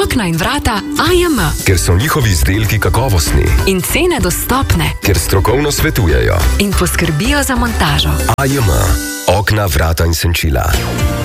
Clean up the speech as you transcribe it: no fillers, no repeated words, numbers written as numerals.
Okna in vrata AJM. Ker so njihovi izdelki kakovostni. In cene dostopne. Ker strokovno svetujejo. In poskrbijo za montažo. AJM. Okna, vrata in senčila.